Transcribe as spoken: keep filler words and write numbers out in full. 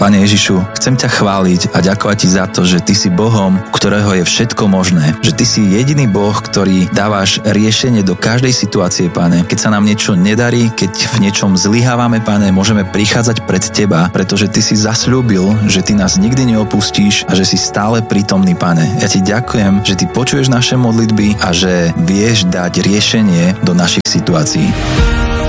Pane Ježišu, chcem ťa chváliť a ďakovať ti za to, že ty si Bohom, u ktorého je všetko možné. Že ty si jediný Boh, ktorý dávaš riešenie do každej situácie, Pane. Keď sa nám niečo nedarí, keď v niečom zlyhávame, Pane, môžeme prichádzať pred teba, pretože ty si zasľúbil, že ty nás nikdy neopustíš a že si stále prítomný, Pane. Ja ti ďakujem, že ty počuješ naše modlitby a že vieš dať riešenie do našich situácií.